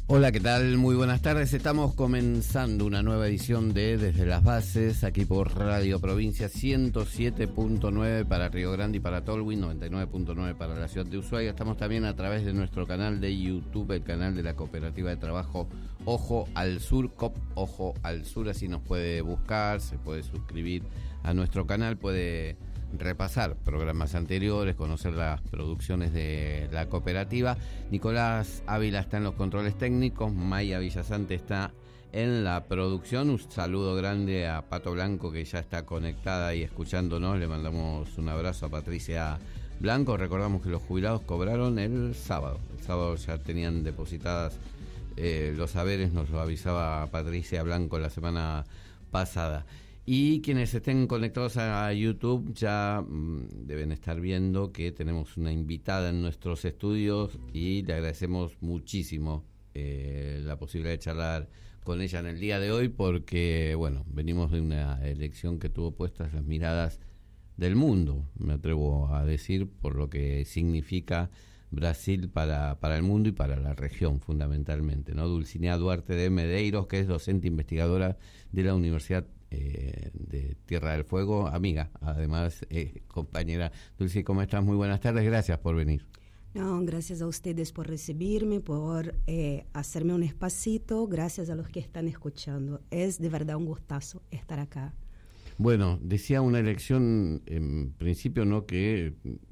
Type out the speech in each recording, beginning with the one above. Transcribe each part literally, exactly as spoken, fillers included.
Hola, ¿qué tal? Muy buenas tardes. Estamos comenzando una nueva edición de Desde las Bases, aquí por Radio Provincia ciento siete punto nueve para Río Grande y para Tolwyn, noventa y nueve punto nueve para la ciudad de Ushuaia. Estamos también a través de nuestro canal de YouTube, el canal de la Cooperativa de Trabajo Ojo al Sur, C O P Ojo al Sur, así nos puede buscar, se puede suscribir a nuestro canal, puede repasar programas anteriores, conocer las producciones de la cooperativa. Nicolás Ávila está en los controles técnicos, Maya Villasante está en la producción. Un saludo grande a Pato Blanco, que ya está conectada y escuchándonos. Le mandamos un abrazo a Patricia Blanco. Recordamos que los jubilados cobraron el sábado. El sábado ya tenían depositadas eh, los haberes, nos lo avisaba Patricia Blanco la semana pasada. Y quienes estén conectados a YouTube ya mmm, deben estar viendo que tenemos una invitada en nuestros estudios y le agradecemos muchísimo eh, la posibilidad de charlar con ella en el día de hoy, porque, bueno, venimos de una elección que tuvo puestas las miradas del mundo, me atrevo a decir, por lo que significa Brasil para, para el mundo y para la región fundamentalmente, ¿no? Dulcinea Duarte de Medeiros, que es docente investigadora de la Universidad Eh, de Tierra del Fuego, amiga, además eh, compañera. Dulce, ¿cómo estás? Muy buenas tardes, gracias por venir. No, gracias a ustedes por recibirme, por eh, hacerme un espacito, gracias a los que están escuchando. Es de verdad un gustazo estar acá. Bueno, decía una elección en principio, ¿no?, que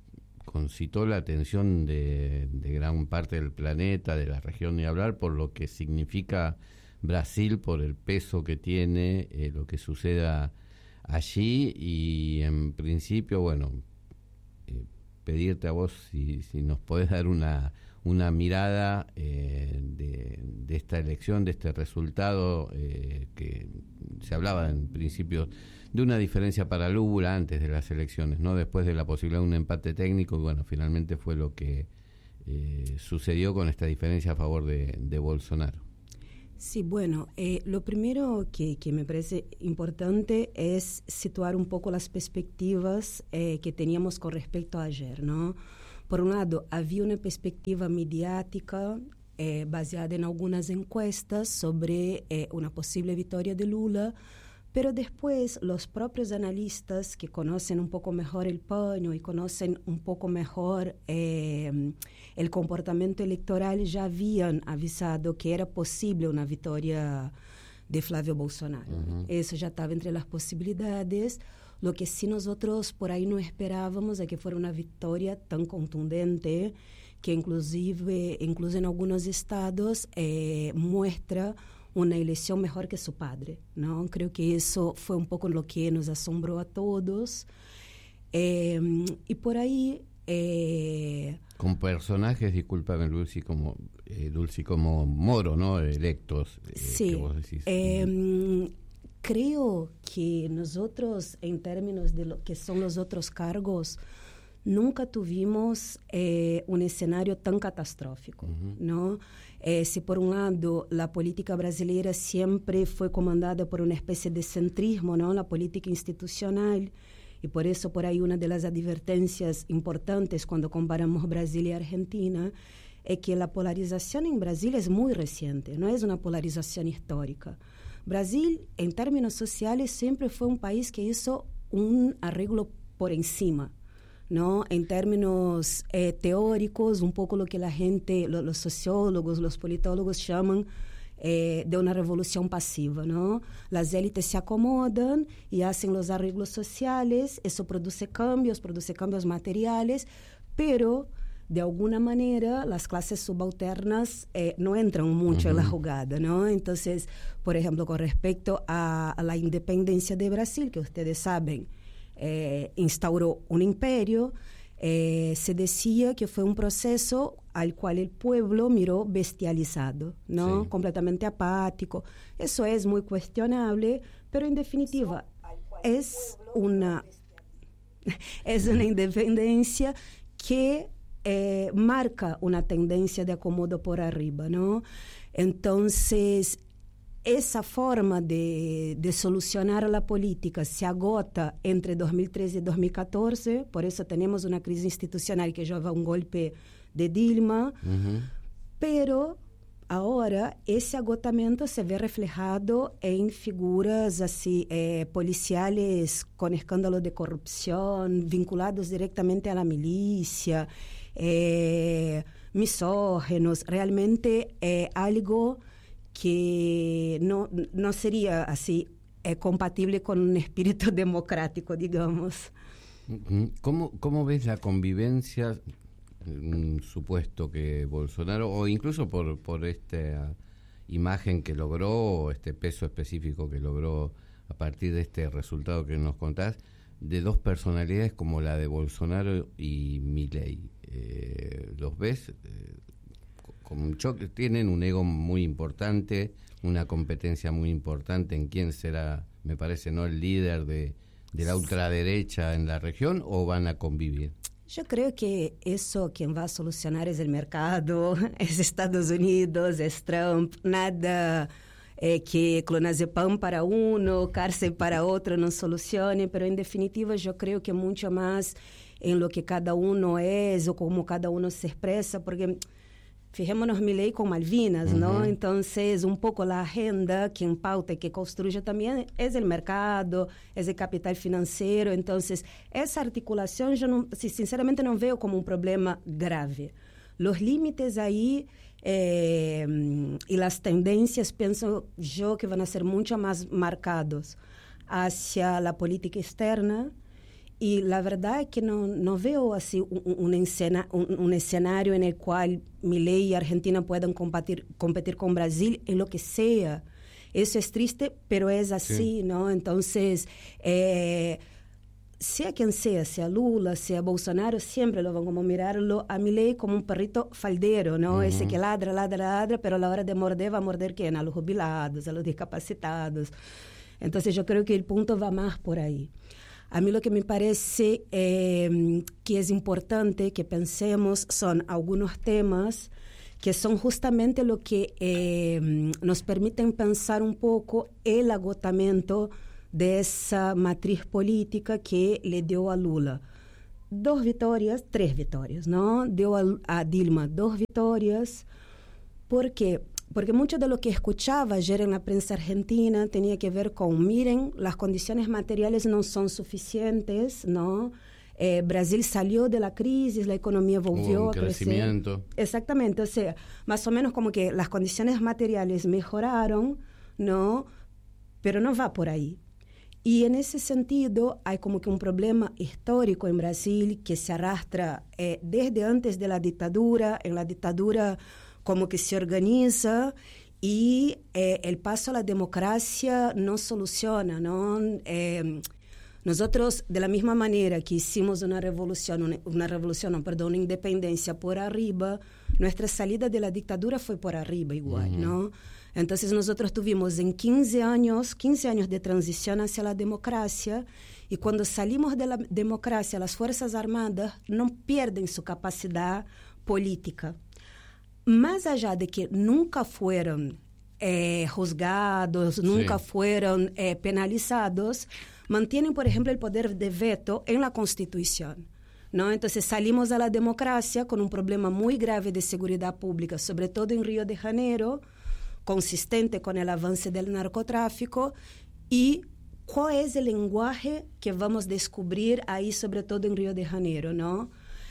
concitó la atención de, de gran parte del planeta, de la región, ni hablar, por lo que significa Brasil, por el peso que tiene, eh, lo que suceda allí. Y en principio, bueno, eh, pedirte a vos si, si nos podés dar una, una mirada eh, de, de esta elección, de este resultado, eh, que se hablaba en principio de una diferencia para Lula antes de las elecciones, ¿no? Después de la posibilidad de un empate técnico, y bueno, finalmente fue lo que eh, sucedió con esta diferencia a favor de, de Bolsonaro. Sí, bueno, eh, lo primero que, que me parece importante es situar un poco las perspectivas eh, que teníamos con respecto a ayer, ¿no? Por un lado, había una perspectiva mediática eh, baseada en algunas encuestas sobre eh, una posible victoria de Lula, pero después los propios analistas que conocen un poco mejor el paño y conocen un poco mejor eh, el comportamiento electoral ya habían avisado que era posible una victoria de Flávio Bolsonaro. Uh-huh. Eso ya estaba entre las posibilidades. Lo que sí nosotros por ahí no esperábamos es que fuera una victoria tan contundente que inclusive, incluso en algunos estados eh, muestra una elección mejor que su padre, ¿no? Creo que eso fue un poco lo que nos asombró a todos. Eh, y por ahí... Eh, Con personajes, discúlpame, Dulce, como, eh, Dulce, como Moro, ¿no? Electos. Eh, sí. Que vos decís. Eh, creo que nosotros, en términos de lo que son los otros cargos, nunca tuvimos eh, un escenario tan catastrófico, uh-huh. ¿no? Eh, si por un lado la política brasileña siempre fue comandada por una especie de centrismo, ¿no? La política institucional, y por eso por ahí una de las advertencias importantes cuando comparamos Brasil y Argentina es que la polarización en Brasil es muy reciente, no es una polarización histórica. Brasil, en términos sociales, siempre fue un país que hizo un arreglo por encima, ¿no? En términos eh, teóricos, un poco lo que la gente, lo, los sociólogos, los politólogos llaman eh, de una revolución pasiva, ¿no? Las élites se acomodan y hacen los arreglos sociales, eso produce cambios, produce cambios materiales, pero de alguna manera las clases subalternas eh, no entran mucho uh-huh. en la jugada, ¿no? Entonces, por ejemplo, con respecto a, a la independencia de Brasil, que ustedes saben, Eh, instauró un imperio, eh, se decía que fue un proceso al cual el pueblo miró bestializado, ¿no? Sí. Completamente apático. Eso es muy cuestionable, pero en definitiva es una, es una independencia que eh, marca una tendencia de acomodo por arriba, ¿no? Entonces, esa forma de, de solucionar la política se agota entre dos mil trece y dos mil catorce, por eso tenemos una crisis institucional que lleva un golpe de Dilma, uh-huh. pero Ahora, esse agotamento se vê reflejado em figuras assim, eh, policiais com escândalo de corrupção, vinculados diretamente à milícia, eh, misóginos. Realmente é algo que não, não seria assim, é compatível com um espírito democrático, digamos. ¿Cómo, cómo ves la convivencia? Un supuesto que Bolsonaro, o incluso por, por esta imagen que logró, este peso específico que logró a partir de este resultado que nos contás, de dos personalidades como la de Bolsonaro y Milei. Eh, ¿Los ves? Eh, como un choque, tienen un ego muy importante, una competencia muy importante en quién será, me parece, ¿no?, el líder de, de la ultraderecha en la región, o van a convivir. Yo creo que eso quien va a solucionar es el mercado, es Estados Unidos, es Trump, nada eh, que clonazepam para uno, cárcel para otro no solucione, pero en definitiva yo creo que mucho más en lo que cada uno es o como cada uno se expresa, porque fijémonos Milei con Malvinas, uh-huh. ¿no? Entonces, un poco la agenda quien pauta y que construye también es el mercado, es el capital financiero. Entonces, esa articulación yo no, sinceramente no veo como un problema grave. Los límites ahí eh, y las tendencias, pienso yo, que van a ser mucho más marcados hacia la política externa. Y la verdad es que no, no veo así un, un, escena, un, un escenario en el cual Milei y Argentina puedan competir, competir con Brasil en lo que sea. Eso es triste, pero es así, sí. ¿no? Entonces, eh, sea quien sea, sea Lula, sea Bolsonaro, siempre lo van a mirarlo a Milei como un perrito faldero, ¿no? Uh-huh. Ese que ladra, ladra, ladra, pero a la hora de morder, va a morder ¿quién? A los jubilados, a los discapacitados. Entonces, yo creo que el punto va más por ahí. A mí lo que me parece eh, que es importante que pensemos son algunos temas que son justamente lo que eh, nos permiten pensar un poco el agotamiento de esa matriz política que le dio a Lula. Dos victorias, tres victorias, ¿no? Dio a, a Dilma dos victorias. ¿Por qué? Porque mucho de lo que escuchaba ayer en la prensa argentina tenía que ver con, miren, las condiciones materiales no son suficientes, ¿no? Eh, Brasil salió de la crisis, la economía volvió un a crecer. Crecimiento. Exactamente, o sea, más o menos como que las condiciones materiales mejoraron, ¿no? Pero no va por ahí. Y en ese sentido hay como que un problema histórico en Brasil que se arrastra eh, desde antes de la dictadura. En la dictadura como que se organiza y eh, el paso a la democracia no soluciona, ¿no? Eh, nosotros, de la misma manera que hicimos una revolución, una, una revolución, no, perdón, una independencia por arriba, nuestra salida de la dictadura fue por arriba igual, uh-huh. ¿no? Entonces nosotros tuvimos en quince años, quince años de transición hacia la democracia, y cuando salimos de la democracia, las Fuerzas Armadas no pierden su capacidad política. Más allá de que nunca fueron eh, juzgados, nunca sí. fueron eh, penalizados, mantienen, por ejemplo, el poder de veto en la Constitución, ¿no? Entonces salimos a la democracia con un problema muy grave de seguridad pública, sobre todo en Río de Janeiro, consistente con el avance del narcotráfico. ¿Y cuál es el lenguaje que vamos a descubrir ahí, sobre todo en Río de Janeiro, ¿no?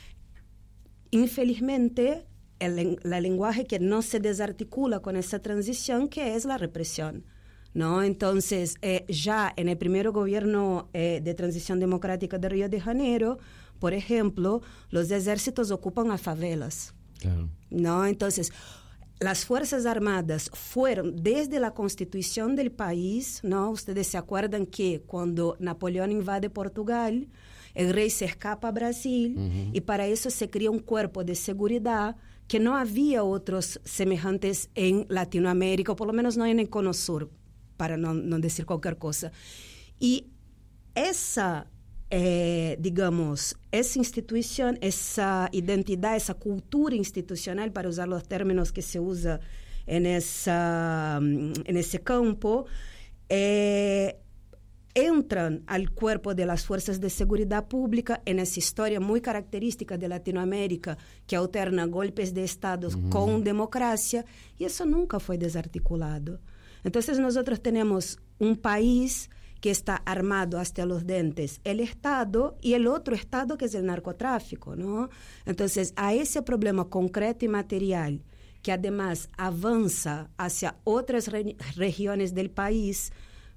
Infelizmente, el la lenguaje que no se desarticula con esa transición, que es la represión, ¿no? Entonces, eh, ya en el primer gobierno eh, de transición democrática de Río de Janeiro, por ejemplo, los ejércitos ocupan las favelas, claro. ¿no? Entonces, las Fuerzas Armadas fueron desde la constitución del país, ¿no? Ustedes se acuerdan que cuando Napoleón invade Portugal, el rey se escapa a Brasil, uh-huh. y para eso se crea un cuerpo de seguridad que no había otros semejantes en Latinoamérica, o por lo menos no en el Cono Sur, para no, no decir cualquier cosa. Y esa, eh, digamos, esa institución, esa identidad, esa cultura institucional, para usar los términos que se usa en, esa, en ese campo, eh, entran al cuerpo de las fuerzas de seguridad pública en esa historia muy característica de Latinoamérica que alterna golpes de Estado uh-huh. con democracia, y eso nunca fue desarticulado. Entonces nosotros tenemos un país que está armado hasta los dientes, el Estado y el otro Estado que es el narcotráfico, ¿no? Entonces a ese problema concreto y material que además avanza hacia otras re- regiones del país,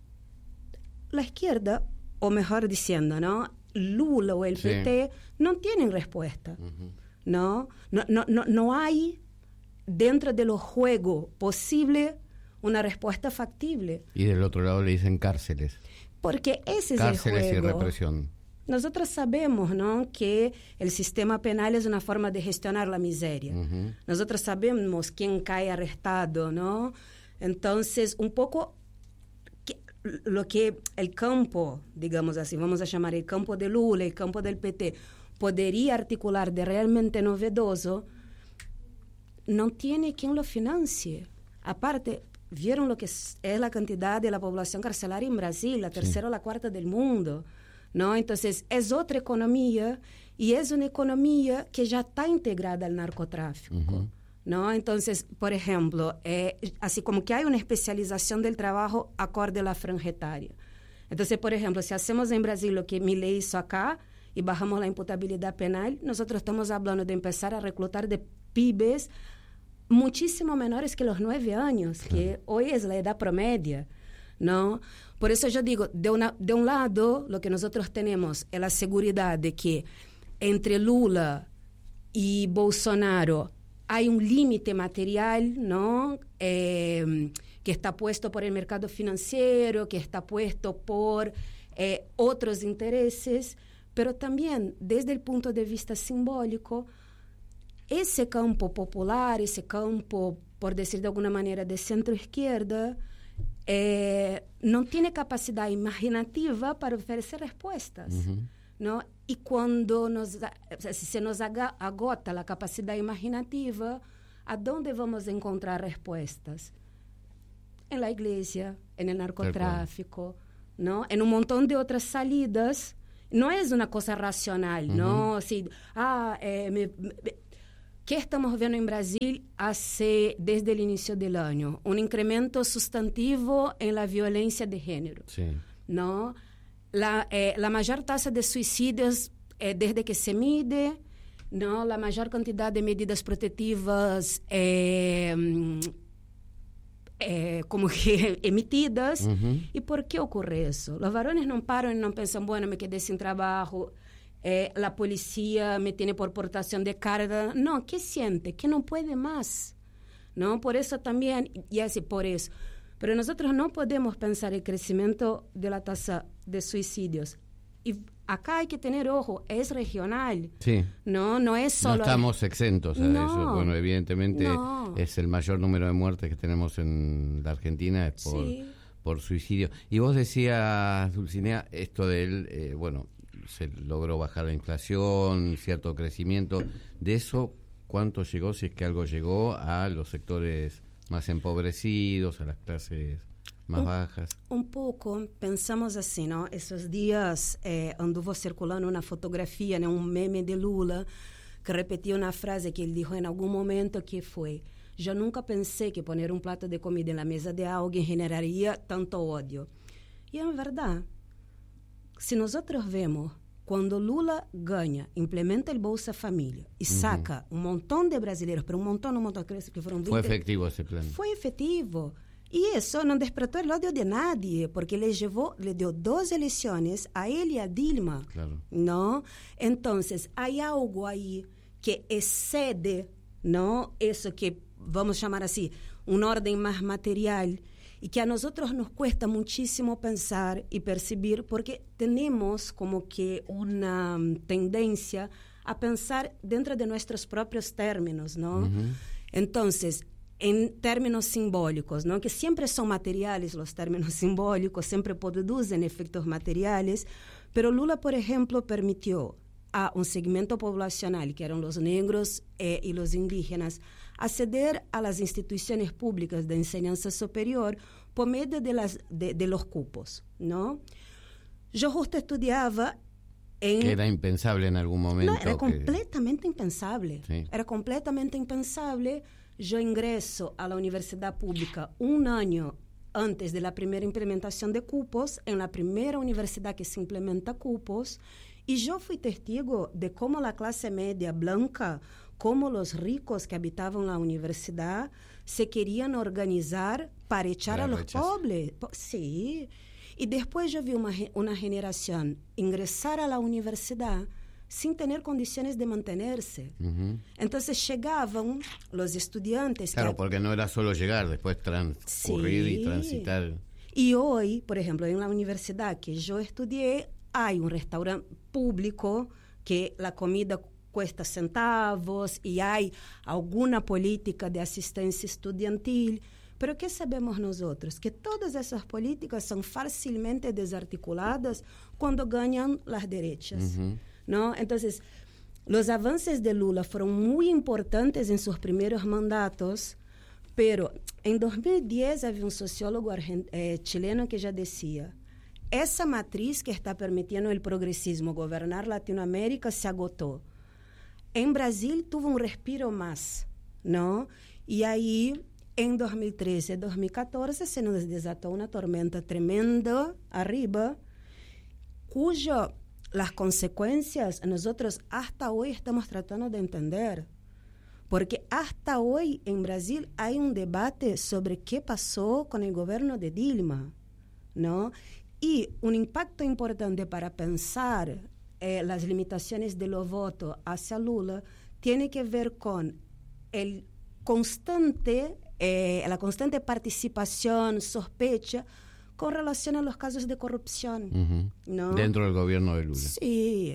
la izquierda, o mejor diciendo, ¿no? Lula o el sí. P T no tienen respuesta, uh-huh. ¿no? No, no, no, no hay dentro de los juegos posible una respuesta factible. Y del otro lado le dicen cárceles. Porque ese es cárceles el juego. y represión. Nosotros sabemos, ¿no?, que el sistema penal es una forma de gestionar la miseria. Uh-huh. Nosotros sabemos quién cae arrestado, ¿no? Entonces, un poco que, lo que el campo, digamos así, vamos a llamar el campo de Lula, el campo del P T, podría articular de realmente novedoso, no tiene quien lo financie. Aparte, vieron lo que es, es la cantidad de la población carcelaria en Brasil, la tercera sí. o la cuarta del mundo, ¿no? Entonces, es otra economía y es una economía que ya está integrada al narcotráfico, uh-huh. ¿no? Entonces, por ejemplo, eh, así como que hay una especialización del trabajo acorde a la franja etaria. Entonces, por ejemplo, si hacemos en Brasil lo que Milei hizo acá y bajamos la imputabilidad penal, nosotros estamos hablando de empezar a reclutar de pibes muchísimo menores que los nueve años, claro. que hoy es la edad promedia, ¿no? Por eso yo digo, de, una, de un lado, lo que nosotros tenemos es la seguridad de que entre Lula y Bolsonaro hay un límite material, ¿no? Eh, que está puesto por el mercado financiero, que está puesto por eh, otros intereses, pero también desde el punto de vista simbólico, ese campo popular, ese campo, por decir de alguna manera, de centro-izquierda, eh, no tiene capacidad imaginativa para ofrecer respuestas, uh-huh. ¿no? Y cuando nos, si se nos agota la capacidad imaginativa, ¿a dónde vamos a encontrar respuestas? En la iglesia, en el narcotráfico, ¿no? En un montón de otras salidas. No es una cosa racional, uh-huh. ¿no? Así, ah, eh, me, me, ¿qué estamos viendo en Brasil hace, desde el inicio del año? Un incremento sustantivo en la violencia de género, sí. ¿no? La, eh, la mayor tasa de suicidios eh, desde que se mide, ¿no? La mayor cantidad de medidas protectivas eh, eh, como que emitidas. Uh-huh. ¿Y por qué ocurre eso? Los varones no paran y no piensan, bueno, me quedé sin trabajo, Eh, la policía me tiene por portación de carga. No, ¿qué siente? Que no puede más, ¿no? Por eso también, y así por eso. Pero nosotros no podemos pensar el crecimiento de la tasa de suicidios. Y acá hay que tener ojo, es regional. Sí. No, no es solo... No estamos exentos a no, eso. Bueno, evidentemente no. Es el mayor número de muertes que tenemos en la Argentina es por, sí. por suicidio. Y vos decías, Dulcinea, esto del, eh, bueno... se logró bajar la inflación, cierto crecimiento. ¿De eso cuánto llegó, si es que algo llegó, a los sectores más empobrecidos, a las clases más un, bajas? Un poco, pensamos así, ¿no? Esos días eh, anduvo circulando una fotografía, ¿no? Un meme de Lula que repetía una frase que él dijo en algún momento que fue: yo nunca pensé que poner un plato de comida en la mesa de alguien generaría tanto odio. Y es verdad. Si nosotros vemos, cuando Lula gana, implementa el Bolsa Familia y uh-huh. saca un montón de brasileños, pero un montón, un montón, creo que fueron veinte. Fue efectivo ese plan. Fue efectivo. Y eso no despertó el odio de nadie, porque le llevó, le dio dos elecciones a él y a Dilma. Claro. ¿No? Entonces, hay algo ahí que excede, ¿no? Eso que vamos a llamar así, un orden más material, y que a nosotros nos cuesta muchísimo pensar y percibir porque tenemos como que una tendencia a pensar dentro de nuestros propios términos, ¿no? Uh-huh. Entonces, en términos simbólicos, ¿no? Que siempre son materiales los términos simbólicos, siempre producen efectos materiales, pero Lula, por ejemplo, permitió a un segmento poblacional, que eran los negros eh, y los indígenas, acceder a las instituciones públicas de enseñanza superior por medio de, las, de, de los cupos, ¿no? Yo justo estudiaba en... Que era impensable en algún momento. No, era que... completamente impensable. Sí. Era completamente impensable. Yo ingreso a la universidad pública un año antes de la primera implementación de cupos, en la primera universidad que se implementa cupos, y yo fui testigo de cómo la clase media blanca, cómo los ricos que habitaban la universidad se querían organizar para echar para a los rechazo. pobres. Sí. Y después yo vi una, una generación ingresar a la universidad sin tener condiciones de mantenerse. Uh-huh. Entonces llegaban los estudiantes... Claro, que, porque no era solo llegar, después transcurrir sí. y transitar. Y hoy, por ejemplo, en la universidad que yo estudié, hay un restaurante público que la comida cuesta centavos y hay alguna política de asistencia estudiantil. Pero ¿qué sabemos nosotros? Que todas esas políticas son fácilmente desarticuladas cuando ganan las derechas. Uh-huh. ¿No? Entonces, los avances de Lula fueron muy importantes en sus primeros mandatos, pero en dos mil diez había un sociólogo argent- eh, chileno que ya decía, esa matriz que está permitiendo el progresismo gobernar Latinoamérica se agotó. En Brasil tuvo un respiro más, ¿no? Y ahí, en dos mil trece, dos mil catorce, se nos desató una tormenta tremenda arriba, cuyo... las consecuencias nosotros hasta hoy estamos tratando de entender. Porque hasta hoy en Brasil hay un debate sobre qué pasó con el gobierno de Dilma, ¿no? Y un impacto importante para pensar eh, las limitaciones de los votos hacia Lula tiene que ver con el constante, eh, la constante participación, sospecha, con relación a los casos de corrupción. Uh-huh. ¿No? Dentro del gobierno de Lula. Sí.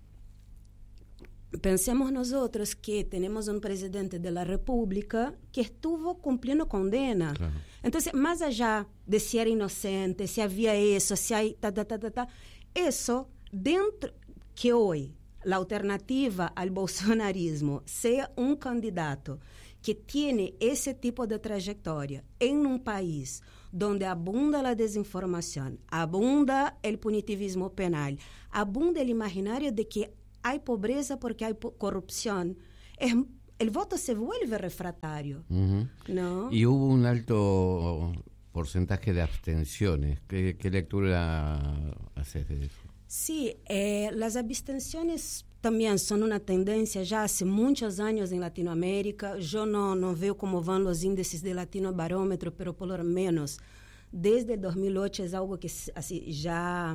Pensemos nosotros que tenemos un presidente de la República que estuvo cumpliendo condena. Claro. Entonces, más allá de si era inocente, si había eso, si hay ta, ta, ta, ta, ta, eso, dentro que hoy la alternativa al bolsonarismo sea un candidato que tiene ese tipo de trayectoria en un país donde abunda la desinformación, abunda el punitivismo penal, abunda el imaginario de que hay pobreza porque hay po- corrupción, es, el voto se vuelve refractario. Uh-huh. ¿No? Y hubo un alto porcentaje de abstenciones. ¿Qué, qué lectura haces de eso? Sí, eh, las abstenciones también son una tendencia ya hace muchos años en Latinoamérica. Yo no, no veo cómo van los índices de Latino Barómetro, pero por lo menos desde el dos mil ocho es algo que así, ya,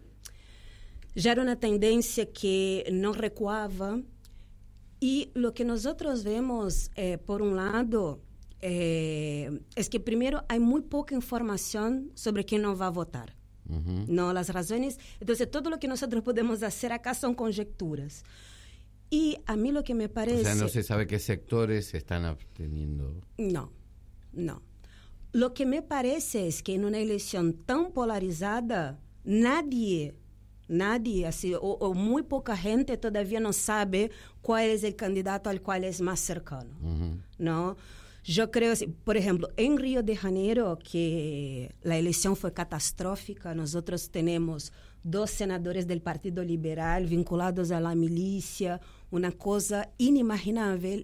ya era una tendencia que no recuava. Y lo que nosotros vemos, eh, por un lado, eh, es que primero hay muy poca información sobre quién no va a votar. Uh-huh. No, las razones. Entonces, todo lo que nosotros podemos hacer acá son conjeturas. Y a mí lo que me parece... O sea, no se sabe qué sectores se están absteniendo. No, no. Lo que me parece es que en una elección tan polarizada, nadie, nadie, así, o, o muy poca gente todavía no sabe cuál es el candidato al cual es más cercano. Uh-huh. ¿No? Yo creo, por ejemplo, en Río de Janeiro, que la elección fue catastrófica, nosotros tenemos dos senadores del Partido Liberal vinculados a la milicia, una cosa inimaginable.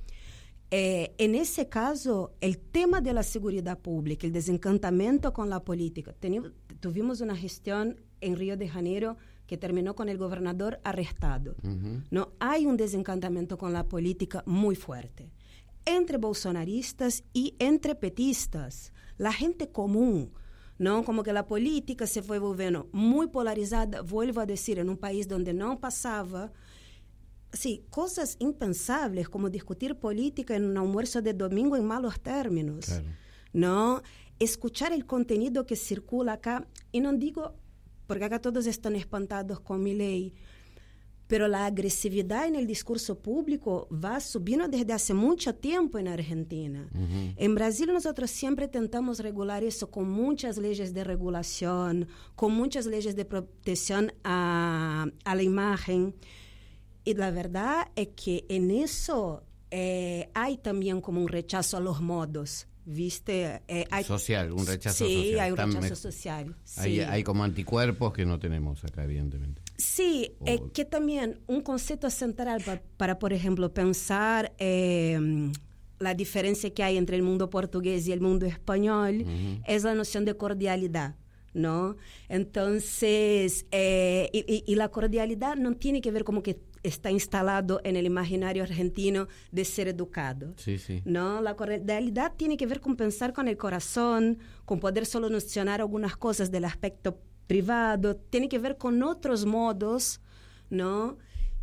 Eh, en ese caso, el tema de la seguridad pública, el desencantamiento con la política, teni- tuvimos una gestión en Río de Janeiro que terminó con el gobernador arrestado. Uh-huh. ¿No? Hay un desencantamiento con la política muy fuerte. Entre bolsonaristas y entre petistas, la gente común, ¿no? Como que la política se fue volviendo muy polarizada, vuelvo a decir, en un país donde no pasaba, sí, cosas impensables como discutir política en un almuerzo de domingo en malos términos, claro. ¿No? Escuchar el contenido que circula acá, y no digo, porque acá todos están espantados con Milei, pero la agresividad en el discurso público va subiendo desde hace mucho tiempo en Argentina. Uh-huh. En Brasil nosotros siempre tentamos regular eso con muchas leyes de regulación, con muchas leyes de protección a, a la imagen. Y la verdad es que en eso eh, hay también como un rechazo a los modos, ¿viste? Eh, hay, social, un rechazo sí, social. Sí, hay un Tan rechazo me... social. Hay, sí. hay como anticuerpos que no tenemos acá, evidentemente. Sí, o... eh, que también un concepto central para, para por ejemplo, pensar eh, la diferencia que hay entre el mundo portugués y el mundo español, uh-huh. es la noción de cordialidad, ¿no? Entonces, eh, y, y la cordialidad no tiene que ver como que está instalado en el imaginario argentino de ser educado. Sí, sí. ¿No? La cordialidad tiene que ver con pensar con el corazón, con poder solucionar algunas cosas del aspecto privado, tiene que ver con otros modos, ¿no?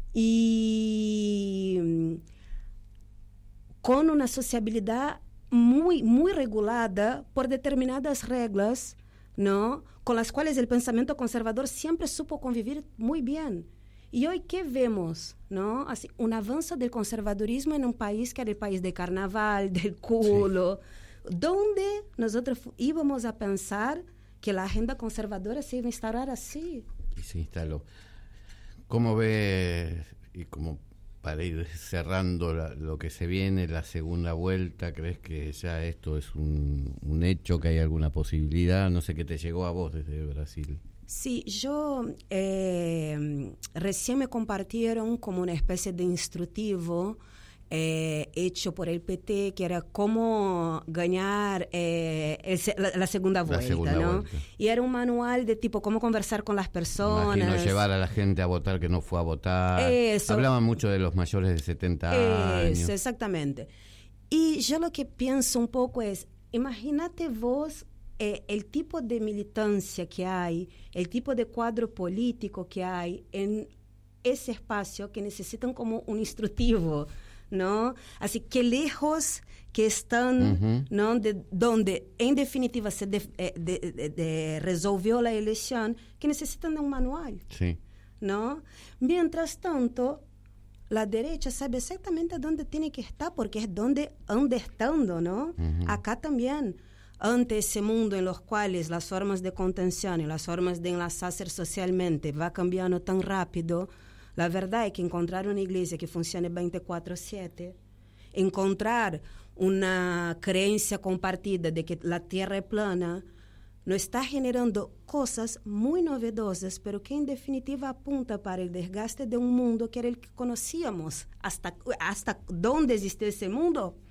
Y con una sociabilidad muy, muy regulada por determinadas reglas, ¿no? Con las cuales el pensamiento conservador siempre supo convivir muy bien. Y hoy, ¿qué vemos? ¿No? Así, un avance del conservadurismo en un país que era el país del carnaval, del culo, sí. donde nosotros íbamos a pensar que la agenda conservadora se iba a instalar así. Y se instaló. ¿Cómo ve, y como para ir cerrando la, lo que se viene, la segunda vuelta? ¿Crees que ya esto es un, un hecho, que hay alguna posibilidad? No sé qué te llegó a vos desde Brasil. Sí, yo eh, recién me compartieron como una especie de instructivo eh, hecho por el P T, que era cómo ganar eh, el, la, la segunda vuelta, la segunda ¿no? Vuelta. Y era un manual de tipo cómo conversar con las personas. Imagino llevar a la gente a votar que no fue a votar. Eso. Hablaban mucho de los mayores de setenta años. Eso, exactamente. Y yo lo que pienso un poco es, imagínate vos Eh, el tipo de militancia que hay, el tipo de cuadro político que hay en ese espacio que necesitan como un instructivo, ¿no? Así que lejos que están, uh-huh. ¿no? De donde en definitiva se de, de, de, de resolvió la elección, que necesitan de un manual, sí. ¿no? Mientras tanto, la derecha sabe exactamente dónde tiene que estar, porque es donde anda estando, ¿no? Uh-huh. Acá también. Ante ese mundo en los cuales las formas de contención y las formas de enlazarse socialmente va cambiando tan rápido, la verdad es que encontrar una iglesia que funcione veinticuatro siete, encontrar una creencia compartida de que la tierra es plana, nos está generando cosas muy novedosas, pero que en definitiva apunta para el desgaste de un mundo que era el que conocíamos. ¿Hasta, hasta dónde existe ese mundo?